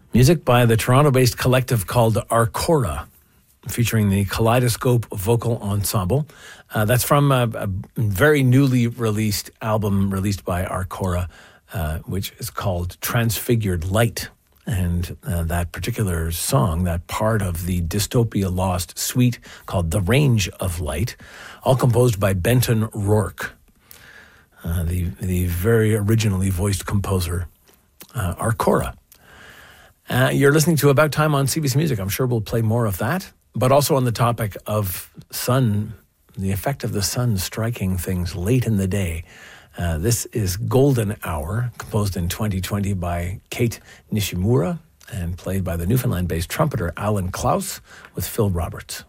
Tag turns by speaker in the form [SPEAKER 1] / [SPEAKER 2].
[SPEAKER 1] Music by the Toronto-based collective called Arcora, featuring the Kaleidoscope Vocal Ensemble. That's from a very newly released album released by Arcora, which is called Transfigured Light. And that particular song, that part of the Dystopia Lost suite called The Range of Light, all composed by Benton Rourke, the very originally voiced composer, Arcora. You're listening to About Time on CBC Music. I'm sure we'll play more of that, but also on the topic of sun, the effect of the sun striking things late in the day. This is Golden Hour, composed in 2020 by Kate Nishimura and played by the Newfoundland-based trumpeter Alan Klaus with Phil Roberts.